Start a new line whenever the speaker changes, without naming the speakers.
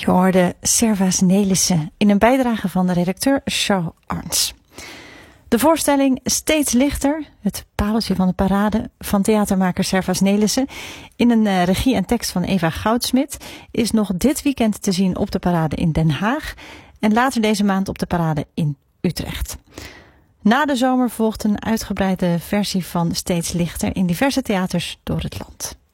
Je hoorde Servaas Nelissen in een bijdrage van de redacteur Charles Arns. De voorstelling Steeds Lichter, het pareltje van de parade van theatermaker Servaas Nelissen, in een regie en tekst van Eva Goudsmit, is nog dit weekend te zien op de parade in Den Haag en later deze maand op de parade in Utrecht. Na de zomer volgt een uitgebreide versie van Steeds Lichter in diverse theaters door het land.